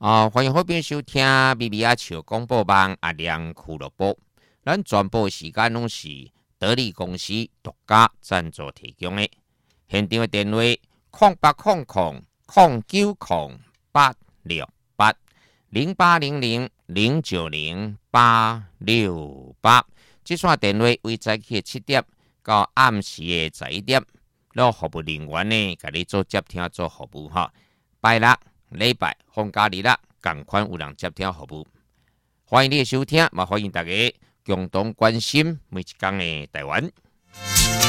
欢迎好朋友收听咪咪啊笑广播网阿亮俱乐部。咱全部时间拢是得力公司独家赞助提供的。现场的电话0800-860-0800-090-868。这线电话为早起7点到暗时的11点，让服务人员呢，甲你做接听做服务哈。拜六、礼拜、放假日啦，同款有人接听服务。欢迎你的收听，也欢迎大家共同关心每一天的台湾。